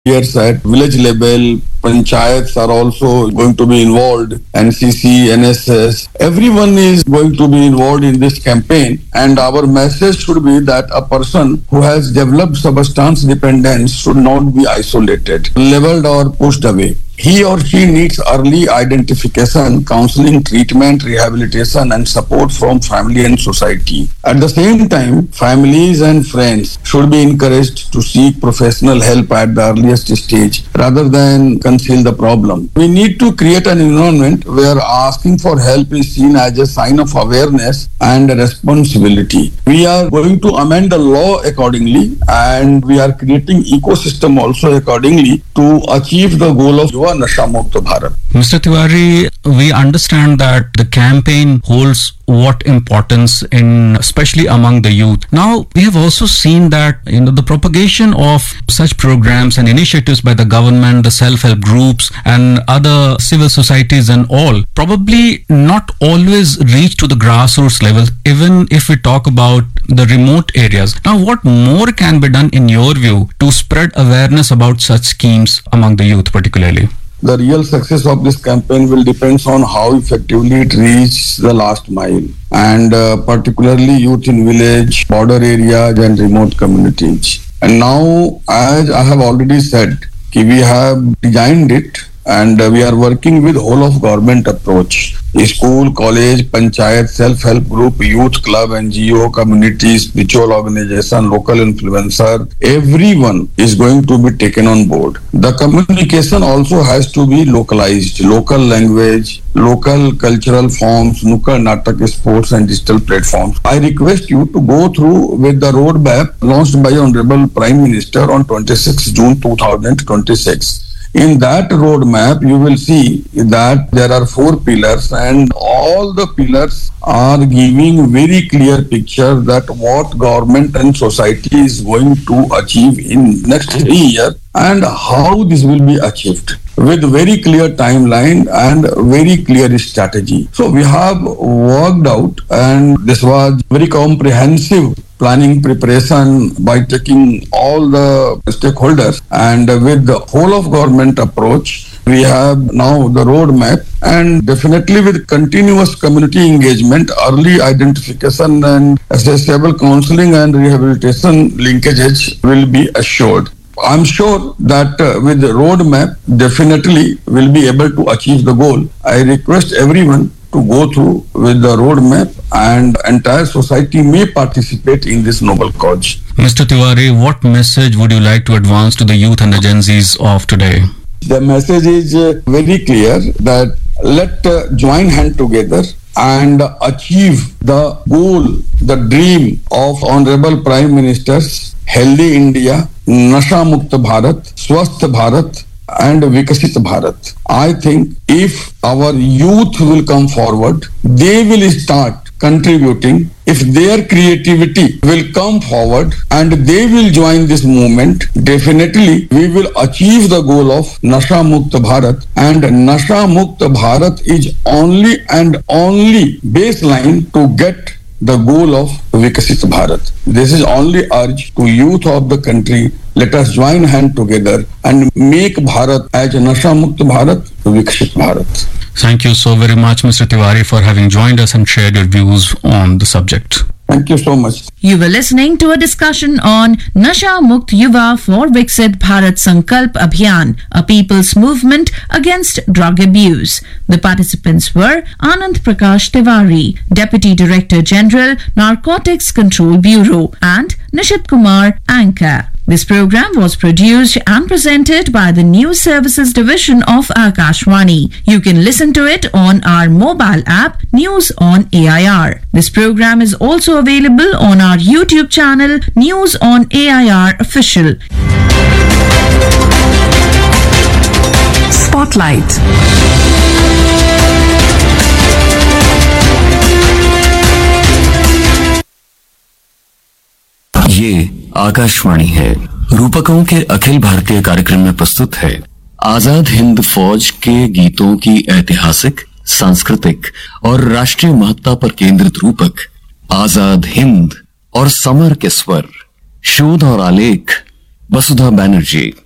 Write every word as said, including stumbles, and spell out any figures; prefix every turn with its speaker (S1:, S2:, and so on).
S1: Years at village level, panchayats are also going to be involved, N C C, N S S, everyone is going to be involved in this campaign, and our message should be that a person who has developed substance dependence should not be isolated, leveled or pushed away. He or she needs early identification, counseling, treatment, rehabilitation, and support from family and society. At the same time, families and friends should be encouraged to seek professional help at the earliest stage rather than conceal the problem. We need to create an environment where asking for help is seen as a sign of awareness and responsibility. We are going to amend the law accordingly, and we are creating ecosystem also accordingly to achieve the goal of Yuva Nasha Mukta Bharat.
S2: Mister Tiwari, we understand that the campaign holds what importance in especially among the youth. Now, we have also seen that you know the propagation of such programs and initiatives by the government, the self-help groups and other civil societies and all probably not always reach to the grassroots level, even if we talk about the remote areas. Now, what more can be done in your view to spread awareness about such schemes among the youth particularly?
S1: The real success of this campaign will depend on how effectively it reaches the last mile, and uh, particularly youth in village, border areas and remote communities. And now, as I have already said, we have designed it and uh, we are working with whole of government approach. School, college, panchayat, self-help group, youth club, N G O, community, spiritual organization, local influencer, everyone is going to be taken on board. The communication also has to be localized, local language, local cultural forms, Nukkad Natak, sports and digital platforms. I request you to go through with the roadmap launched by Honorable Prime Minister on twenty-sixth June two thousand twenty-six. In that roadmap, you will see that there are four pillars, and all the pillars are giving very clear picture that what government and society is going to achieve in next three years and how this will be achieved with very clear timeline and very clear strategy. So we have worked out, and this was very comprehensive planning preparation by taking all the stakeholders, and with the whole of government approach, we have now the roadmap, and definitely with continuous community engagement, early identification and accessible counseling and rehabilitation linkages will be assured. I'm sure that uh, with the roadmap, definitely will be able to achieve the goal. I request everyone to go through with the roadmap, and entire society may participate in this noble cause.
S2: Mister Tiwari, what message would you like to advance to the youth and the Gen Zs of today?
S1: The message is uh, very clear that let uh, join hand together and achieve the goal, the dream of Honorable Prime Minister's Healthy India, Nasha Mukta Bharat, Swasth Bharat and Vikasit Bharat. I think if our youth will come forward, they will start contributing. If their creativity will come forward and they will join this movement, definitely we will achieve the goal of Nasha Mukta Bharat. And Nasha Mukta Bharat is only and only baseline to get the goal of Vikasit Bharat. This is only urge to youth of the country. Let us join hand together and make Bharat as Nasha Mukta Bharat, Vikasit Bharat.
S2: Thank you so very much, Mister Tiwari, for having joined us and shared your views on the subject.
S1: Thank you so much.
S3: You were listening to a discussion on Nasha Mukt Yuva for Viksit Bharat Sankalp Abhiyan, a people's movement against drug abuse. The participants were Anand Prakash Tiwari, Deputy Director General, Narcotics Control Bureau, and Nishit Kumar, Anchor. This program was produced and presented by the News Services Division of Akashvani. You can listen to it on our mobile app, News on A I R. This program is also available on our YouTube channel, News on A I R Official.
S4: Spotlight.
S5: ये आकाशवाणी है। रूपकों के अखिल भारतीय कार्यक्रम में प्रस्तुत है आजाद हिंद फौज के गीतों की ऐतिहासिक, सांस्कृतिक और राष्ट्रीय महत्ता पर केंद्रित रूपक आजाद हिंद और समर के स्वर। शोध और आलेख वसुधा बनर्जी।